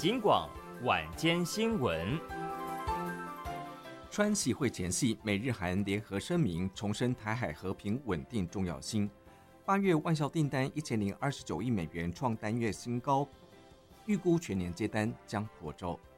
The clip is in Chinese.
警广晚间新闻。 川习会前夕，美日韩联合声明，重申台海和平稳定重要性。8月万销订单1029亿美元，创单月新高，预估全年接单将破兆。